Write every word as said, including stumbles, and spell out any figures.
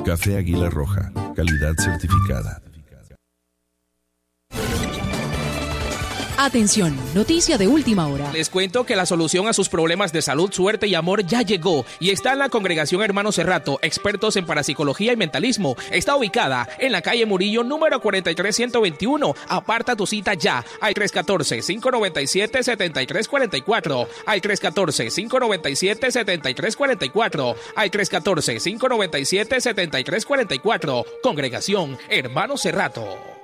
Café Águila Roja, calidad certificada. Atención, noticia de última hora. Les cuento que la solución a sus problemas de salud, suerte y amor ya llegó y está en la Congregación Hermano Cerrato, expertos en parapsicología y mentalismo. Está ubicada en la calle Murillo, número cuarenta y tres ciento veintiuno. Aparta tu cita ya al tres uno cuatro, cinco nueve siete, siete tres cuatro cuatro, al tres uno cuatro, cinco nueve siete, siete tres cuatro cuatro, al tres uno cuatro, cinco nueve siete, siete tres cuatro cuatro. Congregación Hermano Cerrato.